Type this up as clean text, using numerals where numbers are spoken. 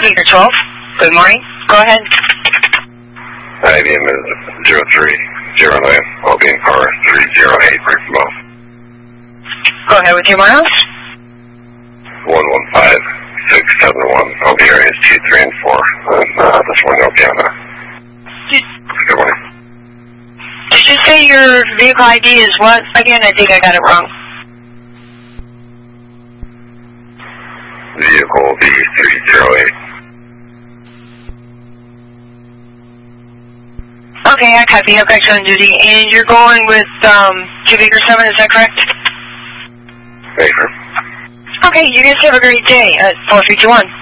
Beaker 12. Good morning. Go ahead. IBM is 0309. I'll be in car 308 right from off. Go ahead with your miles. 115671. I'll be areas 2, 3, and 4. And this one I'll be on good morning. Did you say your vehicle ID is what? Again, I think I got it wrong. Vehicle will be 308. Okay, I copy. I've got you on duty. And you're going with 2 Beaker 7, is that correct? Baker. Okay, you guys have a great day at 4321.